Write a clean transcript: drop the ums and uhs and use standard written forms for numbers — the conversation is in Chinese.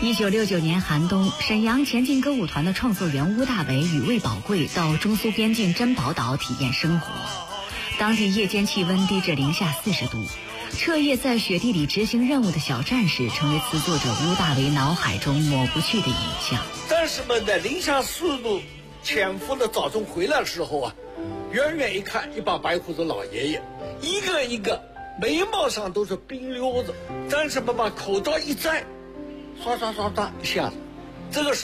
1969年寒冬，沈阳前进歌舞团的创作员邬大为与魏宝贵到中苏边境珍宝岛体验生活。当地夜间气温低至零下40度，彻夜在雪地里执行任务的小战士成为词作者邬大为脑海中抹不去的影像。 战士们在零下40度潜伏的早中回来的时候啊，远远一看，一把白胡子老爷爷，一个一个眉毛上都是冰溜子。战士们把口罩一摘，刷刷刷刷一下子，这个时候